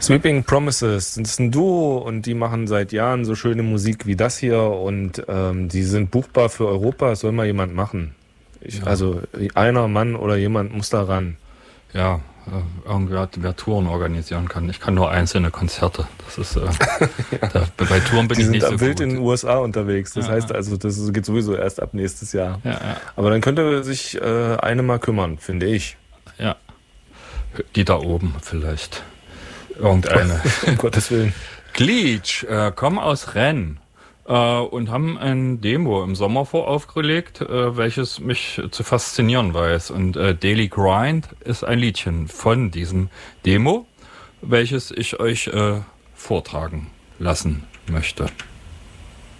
Sweeping Promises das ist ein Duo und die machen seit Jahren so schöne Musik wie das hier und die sind buchbar für Europa. Das soll mal jemand machen. Also einer Mann oder jemand muss da ran. Ja, irgendwer, wer Touren organisieren kann. Ich kann nur einzelne Konzerte. Das ist bei Touren bin ich nicht so gut. Die sind wild in den USA unterwegs. Das heißt also, das geht sowieso erst ab nächstes Jahr. Ja. Aber dann könnte sich eine mal kümmern, finde ich. Ja, die da oben vielleicht. Irgendeine. Um Gottes Willen. Glitch kommen aus Rennes und haben ein Demo im Sommer voraufgelegt, welches mich zu faszinieren weiß. Und Daily Grind ist ein Liedchen von diesem Demo, welches ich euch vortragen lassen möchte.